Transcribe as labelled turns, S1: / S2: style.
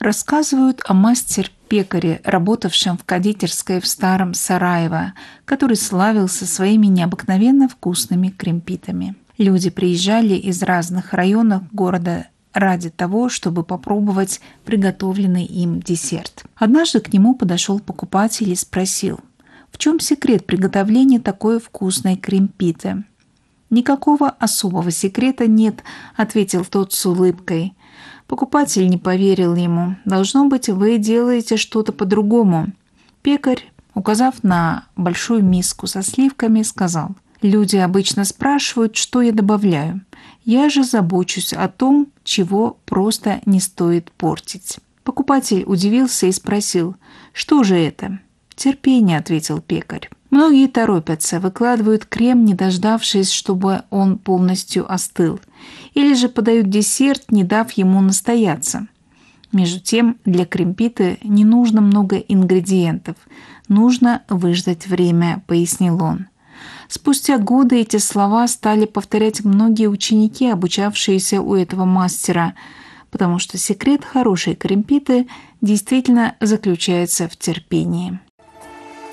S1: Рассказывают о мастер-пекаре, работавшем в кондитерской в Старом Сараево, который славился своими необыкновенно вкусными кремпитами. Люди приезжали из разных районов города ради того, чтобы попробовать приготовленный им десерт. Однажды к нему подошел покупатель и спросил: «В чем секрет приготовления такой вкусной кремпиты?» «Никакого особого секрета нет», — ответил тот с улыбкой. Покупатель не поверил ему. «Должно быть, вы делаете что-то по-другому». Пекарь, указав на большую миску со сливками, сказал: «Люди обычно спрашивают, что я добавляю. Я же забочусь о том, чего просто не стоит портить». Покупатель удивился и спросил: «Что же это?» «Терпение», — ответил пекарь. Многие торопятся, выкладывают крем, не дождавшись, чтобы он полностью остыл, или же подают десерт, не дав ему настояться. Между тем, для кремпиты не нужно много ингредиентов, нужно выждать время, пояснил он. Спустя годы эти слова стали повторять многие ученики, обучавшиеся у этого мастера, потому что секрет хорошей кремпиты действительно заключается в терпении.